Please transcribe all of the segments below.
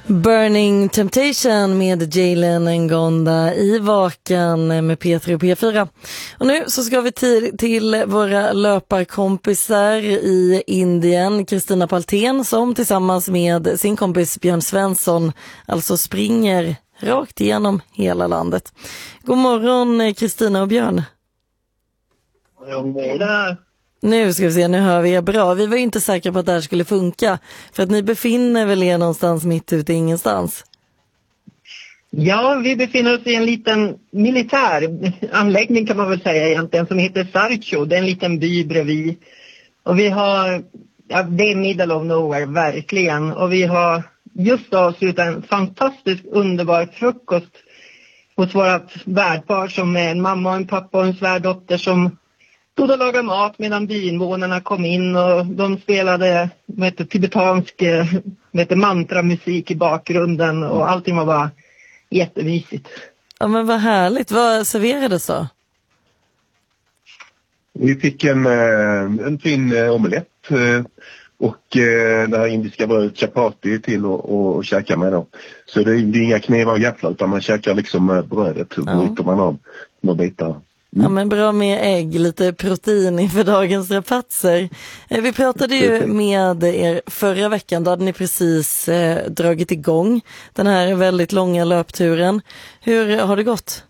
Burning Temptation med Jalen Ngonda i Vakan med P3 och P4. Och nu så ska vi till våra löparkompisar i Indien. Kristina Paltén som tillsammans med sin kompis Björn Svensson alltså springer rakt igenom hela landet. God morgon Kristina och Björn. Nu ska vi se, nu hör vi er bra. Vi var inte säkra på att det här skulle funka. För att ni befinner väl er någonstans mitt ute i ingenstans? Ja, vi befinner oss i en liten militär anläggning kan man väl säga egentligen som heter Sarcho. Det är en liten by bredvid. Och vi har, ja, det är middle of nowhere verkligen. Och vi har just avslutat en fantastisk underbar frukost hos våra värdpar som är en mamma och en pappa och en svärdotter som stod och lagade mat medan byinvånarna kom in och de spelade tibetansk mantramusik i bakgrunden och allting var bara jättemysigt. Ja men vad härligt, vad serverades då? Vi fick en fin omelett och det här indiska brödet chapati till och käka med då. Så det är inga knivar och gafflar utan man käkar liksom brödet och bryter man av några bitar. Ja men bra med ägg, lite protein inför dagens rapatser. Vi pratade ju med er förra veckan, då hade ni precis dragit igång den här väldigt långa löpturen. Hur har det gått?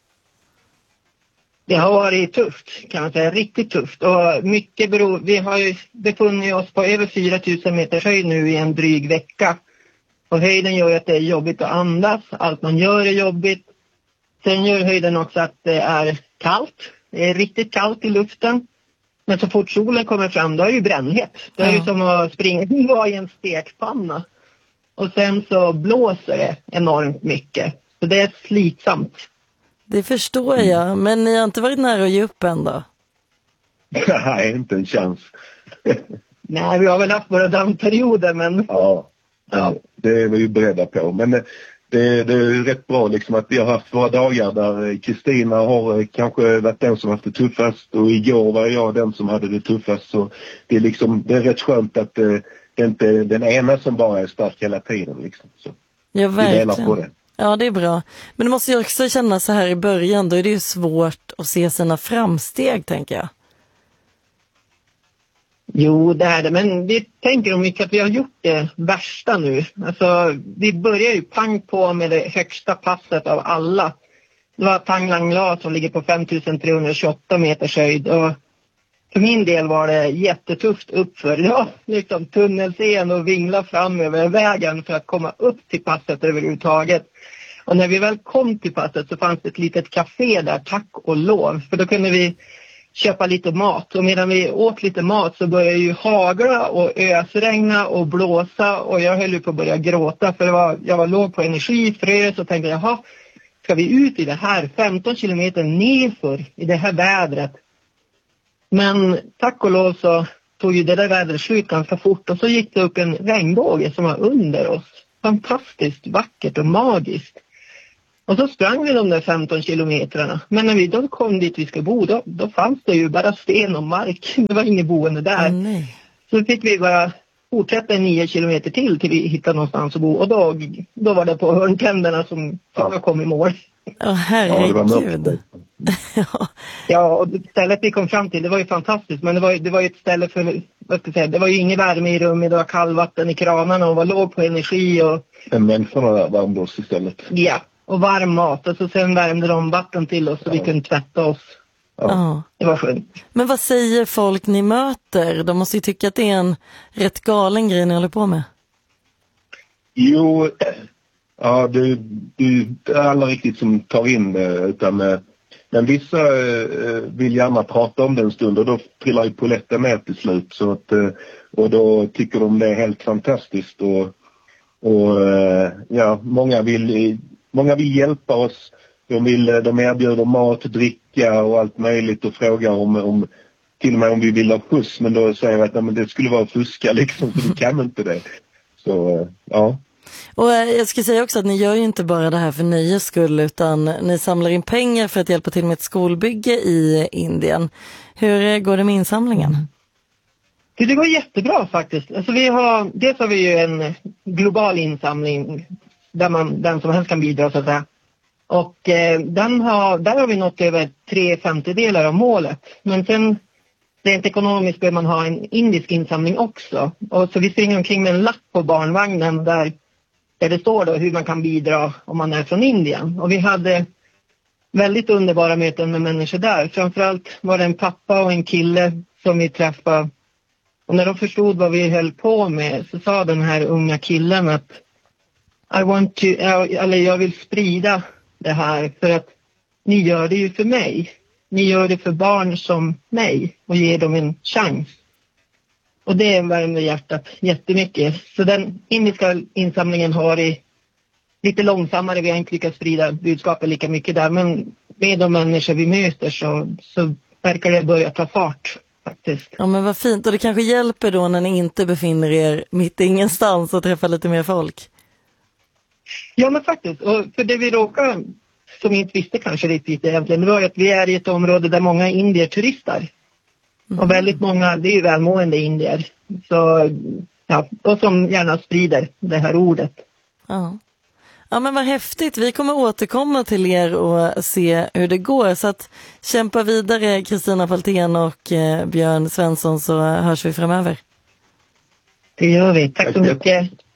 Det har varit tufft kan man säga, riktigt tufft. Och mycket vi har ju befunnit oss på över 4000 meters höjd nu i en dryg vecka. Och höjden gör ju att det är jobbigt att andas, allt man gör är jobbigt. Sen gör höjden också att det är kallt. Det är riktigt kallt i luften. Men så fort solen kommer fram då är det ju brännhet. Det är ju som att springa i en stekpanna. Och sen så blåser det enormt mycket. Så det är slitsamt. Det förstår jag. Men ni har inte varit nära att ge upp än då? Nej, inte en chans. Nej, vi har väl haft våra dammperioder men... Ja, det är vi ju beredda på. Men... Det är rätt bra liksom att vi har haft våra dagar där Kristina har kanske varit den som haft det tuffast och igår var jag den som hade det tuffast. Så det är rätt skönt att det inte är den ena som bara är stark hela tiden liksom. Så ja, verkligen. Vi delar på det. Ja, det är bra. Men det måste ju också kännas så här i början, då är det ju svårt att se sina framsteg tänker jag. Jo, det är det. Men vi tänker om mycket att vi har gjort det värsta nu. Alltså, vi börjar ju pang på med det högsta passet av alla. Det var Thang Lang La som ligger på 5328 meters höjd. Och för min del var det jättetufft uppför. Det var liksom tunnelsen och vingla fram över vägen för att komma upp till passet överhuvudtaget. Och när vi väl kom till passet så fanns det ett litet café där, tack och lov. För då kunde vi köpa lite mat och medan vi åt lite mat så började ju hagla och ösregna och blåsa och jag höll ju på att börja gråta för jag var låg på energi, frös och tänkte jaha, ska vi ut i det här 15 kilometer nerför i det här vädret? Men tack och lov så tog ju det där vädret slut ganska fort och så gick det upp en regnbåge som var under oss. Fantastiskt vackert och magiskt. Och så sprang vi de där 15 kilometrarna. Men när vi då kom dit vi ska bo, då fanns det ju bara sten och mark. Det var inget boende där. Så fick vi bara fortsätta 9 kilometer till vi hittade någonstans att bo. Och då var det på hörntänderna som jag kom i mål. Åh, herregud. Ja, och stället vi kom fram till, det var ju fantastiskt. Men det var ju ett ställe för, vad ska jag säga, det var ju ingen värme i rummet. Det var kallvatten i kranarna och var låg på energi. En människorna där värmde oss istället. Ja. Och varm mat och så sen värmde de vatten till oss så vi kunde tvätta oss. Ja. Det var skönt. Men vad säger folk ni möter? De måste ju tycka att det är en rätt galen grej ni håller på med. Jo, ja, det är alla riktigt som tar in det utan men vissa vill gärna prata om det en stund och då trillar ju poletten med till slut så att, och då tycker de det är helt fantastiskt och ja, många vill hjälpa oss. De erbjuder mat, dricka och allt möjligt och frågar om till och med om vi vill ha puss. Men då säger jag att nej, men det skulle vara fuska liksom, så vi kan inte det. Så, ja. Och jag ska säga också att ni gör ju inte bara det här för nöjes skull utan ni samlar in pengar för att hjälpa till med ett skolbygge i Indien. Hur går det med insamlingen? Det går jättebra faktiskt. Alltså dels har vi ju en global insamling där den som helst kan bidra så att säga. Och där har vi nått över 3/5 av målet. Men sen rent ekonomiskt behöver man ha en indisk insamling också. Och så vi springer omkring med en lapp på barnvagnen där det står då hur man kan bidra om man är från Indien. Och vi hade väldigt underbara möten med människor där. Framförallt var det en pappa och en kille som vi träffade. Och när de förstod vad vi höll på med så sa den här unga killen att jag vill sprida det här för att ni gör det ju för mig. Ni gör det för barn som mig och ger dem en chans. Och det värmer hjärtat jättemycket. Så den indiska insamlingen har lite långsammare. Vi har inte lyckats sprida budskapet lika mycket där. Men med de människor vi möter så verkar det börja ta fart faktiskt. Ja, men vad fint. Och det kanske hjälper då när ni inte befinner er mitt i ingenstans och träffar lite mer folk. Ja, men faktiskt. Och för det vi råkar, som vi inte visste kanske riktigt egentligen, det var att vi är i ett område där många indier turistar. Och väldigt många, det är ju välmående indier. Så, ja, och som gärna sprider det här ordet. Ja. Ja, men vad häftigt. Vi kommer återkomma till er och se hur det går. Så att kämpa vidare, Kristina Faltén och Björn Svensson, så hörs vi framöver. Det gör vi. Tack så mycket.